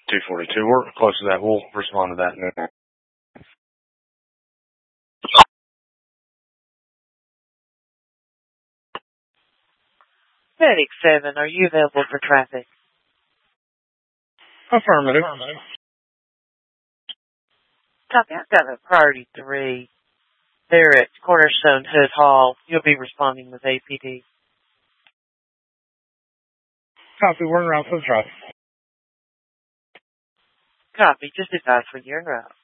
242. We're close to that. We'll respond to that now. Medic 7, are you available for traffic? Affirmative. Copy, I've got a priority 3. They're at Cornerstone Hood Hall. You'll be responding with APD. Copy, we're en route for the traffic. Copy, just advise when you're en route.